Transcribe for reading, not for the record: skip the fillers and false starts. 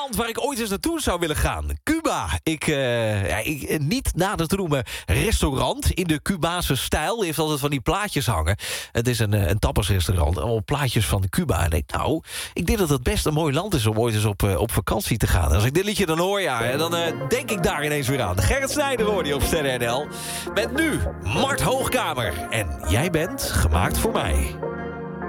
land waar ik ooit eens naartoe zou willen gaan. Cuba. Ik niet nader te noemen restaurant in de Cubaanse stijl. Die heeft altijd van die plaatjes hangen. Het is een tapasrestaurant. Allemaal plaatjes van Cuba. En ik denk dat het best een mooi land is om ooit eens op vakantie te gaan. En als ik dit liedje dan hoor, dan denk ik daar ineens weer aan. Gerrit Snijder hoor die op Sterren NL. Met nu Mart Hoogkamer. En jij bent gemaakt voor mij.